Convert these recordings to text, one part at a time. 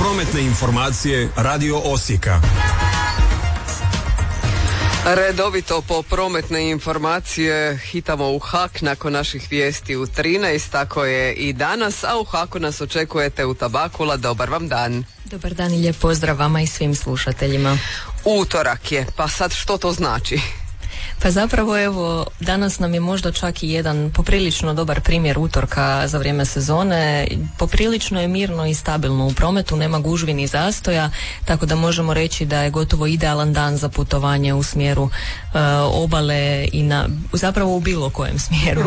Prometne informacije Radio Osijeka. Redovito po prometne informacije hitamo u Hak nakon naših vijesti u 13, tako je i danas, a u Haku nas očekujete u Tabakula. Dobar vam dan. Dobar dan i lijep pozdrav vama i svim slušateljima. Utorak je, pa sad što to znači? Pa zapravo evo, danas nam je možda čak i jedan poprilično dobar primjer utorka za vrijeme sezone. Poprilično je mirno i stabilno u prometu, nema gužvi ni zastoja, tako da možemo reći da je gotovo idealan dan za putovanje u smjeru obale i zapravo u bilo kojem smjeru.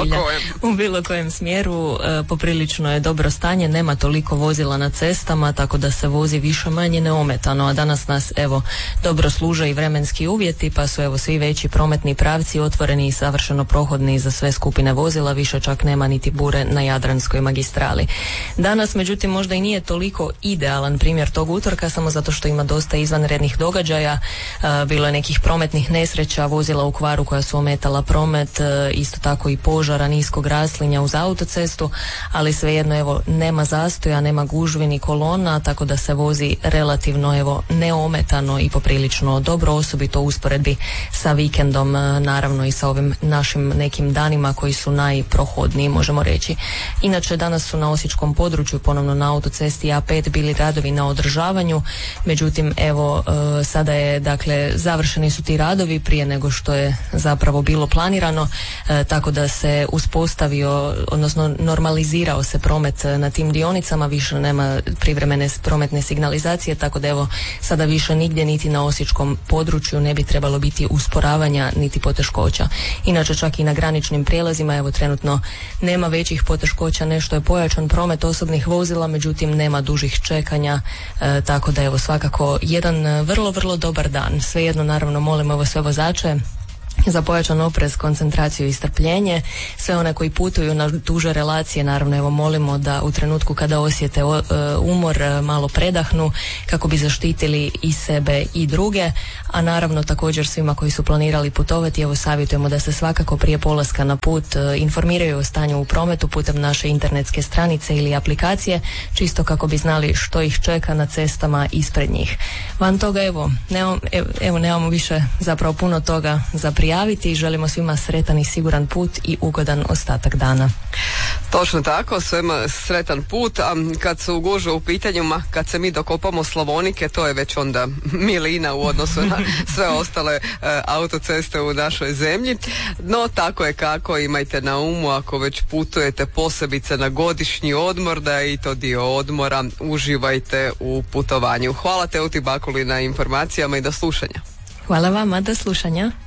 U bilo kojem smjeru. Poprilično je dobro stanje, nema toliko vozila na cestama, tako da se vozi više manje neometano, a danas nas evo dobro služe i vremenski uvjeti, pa su evo svi veći prometni pravci otvoreni i savršeno prohodni za sve skupine vozila, više čak nema niti bure na Jadranskoj magistrali. Danas, međutim, možda i nije toliko idealan primjer tog utorka, samo zato što ima dosta izvanrednih događaja. Bilo je nekih prometnih nesreća, vozila u kvaru koja su ometala promet, isto tako i požara, niskog raslinja uz autocestu, ali svejedno evo nema zastoja, nema gužvi ni kolona, tako da se vozi relativno evo neometano i poprilično dobro, osobito u usporedbi sa vikendom, naravno i sa ovim našim nekim danima koji su najprohodniji, možemo reći. Inače, danas su na osječkom području ponovno na autocesti A5 bili radovi na održavanju, međutim evo sada je, dakle, završeni su ti radovi prije nego što je zapravo bilo planirano, tako da se uspostavio, odnosno normalizirao se promet na tim dionicama, više nema privremene prometne signalizacije, tako da evo sada više nigdje niti na osječkom području ne bi trebalo biti usporavanja niti poteškoća. Inače, čak i na graničnim prijelazima evo trenutno nema većih poteškoća, nešto je pojačan promet osobnih vozila, međutim nema dužih čekanja, tako da evo svakako jedan vrlo, vrlo dobar dan. Svejedno naravno molimo evo sve vozače za pojačan oprez, koncentraciju i strpljenje. Sve one koji putuju na duže relacije, naravno evo molimo da u trenutku kada osjete umor malo predahnu kako bi zaštitili i sebe i druge, a naravno također svima koji su planirali putovati evo savjetujemo da se svakako prije polaska na put informiraju o stanju u prometu putem naše internetske stranice ili aplikacije, čisto kako bi znali što ih čeka na cestama ispred njih. Van toga nemamo više zapravo puno toga za prijaviti i želimo svima sretan i siguran put i ugodan ostatak dana. Točno tako, svima sretan put, a kad su gužve u pitanjima, kad se mi dokopamo Slavonike, to je već onda milina u odnosu na sve ostale autoceste u našoj zemlji. No tako je kako, imajte na umu ako već putujete posebice na godišnji odmor, da je i to dio odmora, uživajte u putovanju. Hvala Teuti Bakuli na informacijama i do slušanja. Hvala vama, do slušanja.